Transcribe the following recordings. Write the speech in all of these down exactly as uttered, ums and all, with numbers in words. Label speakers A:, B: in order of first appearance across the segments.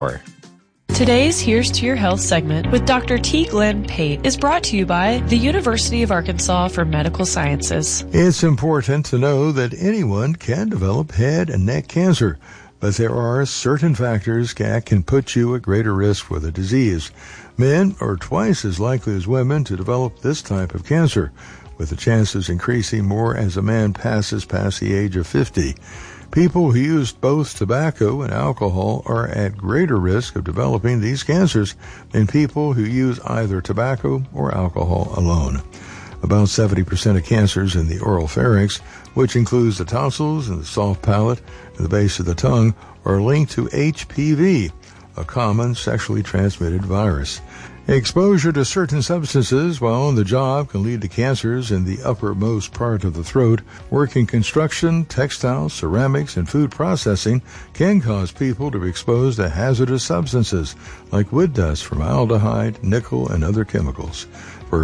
A: Today's Here's to Your Health segment with Doctor T. Glenn Pate is brought to you by the University of Arkansas for Medical Sciences.
B: It's important to know that anyone can develop head and neck cancer, but there are certain factors that can put you at greater risk for the disease. Men are twice as likely as women to develop this type of cancer, with the chances increasing more as a man passes past the age of fifty. People who use both tobacco and alcohol are at greater risk of developing these cancers than people who use either tobacco or alcohol alone. About seventy percent of cancers in the oral pharynx, which includes the tonsils and the soft palate and the base of the tongue, are linked to H P V, a common sexually transmitted virus. Exposure to certain substances while on the job can lead to cancers in the uppermost part of the throat. Work in construction, textiles, ceramics, and food processing can cause people to be exposed to hazardous substances like wood dust, formaldehyde, nickel, and other chemicals. For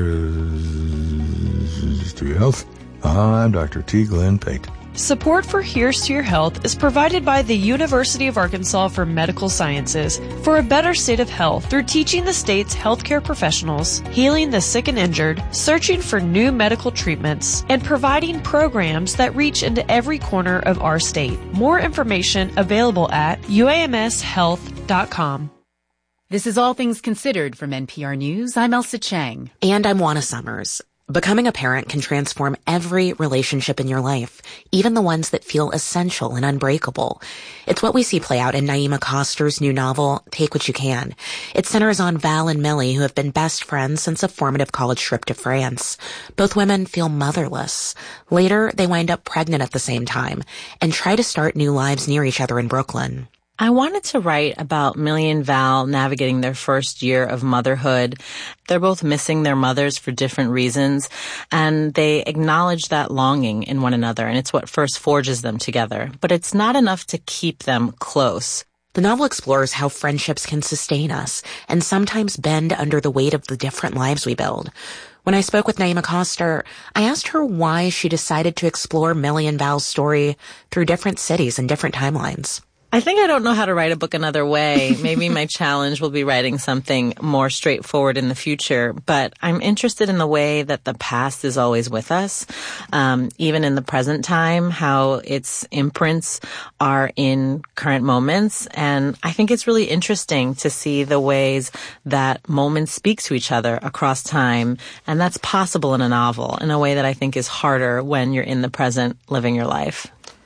B: Here's to Your Health, I'm Doctor T. Glenn Pate.
A: Support for Here's to Your Health is provided by the University of Arkansas for Medical Sciences for a better state of health through teaching the state's healthcare professionals, healing the sick and injured, searching for new medical treatments, and providing programs that reach into every corner of our state. More information available at U A M S health dot com.
C: This is All Things Considered from N P R News. I'm Elsa Chang.
D: And I'm Juana Summers. Becoming a parent can transform every relationship in your life, even the ones that feel essential and unbreakable. It's what we see play out in Naima Coster's new novel, Take What You Can. It centers on Val and Millie, who have been best friends since a formative college trip to France. Both women feel motherless. Later, they wind up pregnant at the same time and try to start new lives near each other in Brooklyn.
E: I wanted to write about Millie and Val navigating their first year of motherhood. They're both missing their mothers for different reasons, and they acknowledge that longing in one another, and it's what first forges them together. But it's not enough to keep them close.
D: The novel explores how friendships can sustain us and sometimes bend under the weight of the different lives we build. When I spoke with Naima Coster, I asked her why she decided to explore Millie and Val's story through different cities and different timelines.
E: I think I don't know how to write a book another way. Maybe my challenge will be writing something more straightforward in the future. But I'm interested in the way that the past is always with us, um, even in the present time, how its imprints are in current moments. And I think it's really interesting to see the ways that moments speak to each other across time. And that's possible in a novel in a way that I think is harder when you're in the present living your life.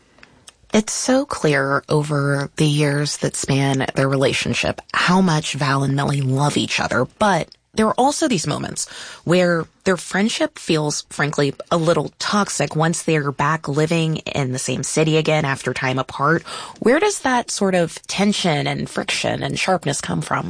D: It's so clear over the years that span their relationship how much Val and Millie love each other, but there are also these moments where their friendship feels, frankly, a little toxic once they're back living in the same city again after time apart. Where does that sort of tension and friction and sharpness come from?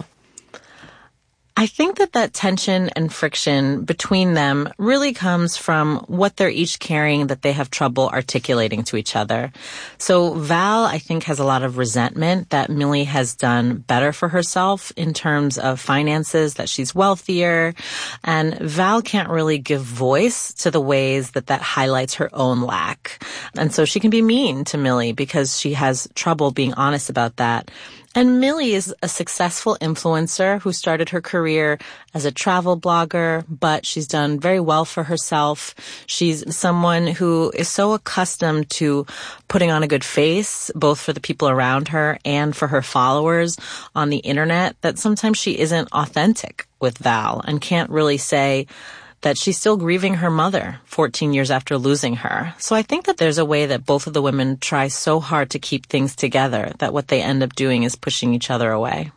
E: I think that that tension and friction between them really comes from what they're each carrying that they have trouble articulating to each other. So Val, I think, has a lot of resentment that Millie has done better for herself in terms of finances, that she's wealthier. And Val can't really give voice to the ways that that highlights her own lack. And so she can be mean to Millie because she has trouble being honest about that. And Millie is a successful influencer who started her career as a travel blogger, but she's done very well for herself. She's someone who is so accustomed to putting on a good face, both for the people around her and for her followers on the internet, that sometimes she isn't authentic with Val and can't really say that she's still grieving her mother fourteen years after losing her. So I think that there's a way that both of the women try so hard to keep things together that what they end up doing is pushing each other away.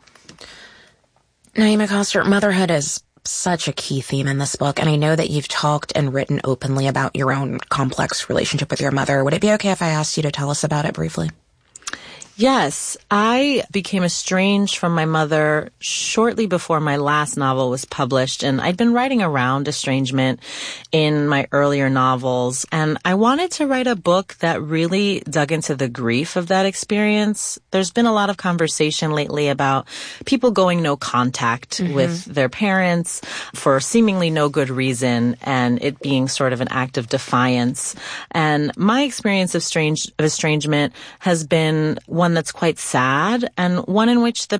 D: Naima Coster, motherhood is such a key theme in this book, and I know that you've talked and written openly about your own complex relationship with your mother. Would it be okay if I asked you to tell us about it briefly?
E: Yes, I became estranged from my mother shortly before my last novel was published, and I'd been writing around estrangement in my earlier novels, and I wanted to write a book that really dug into the grief of that experience. There's been a lot of conversation lately about people going no contact mm-hmm. with their parents for seemingly no good reason, and it being sort of an act of defiance. And my experience of strange of estrangement has been one one that's quite sad and one in which the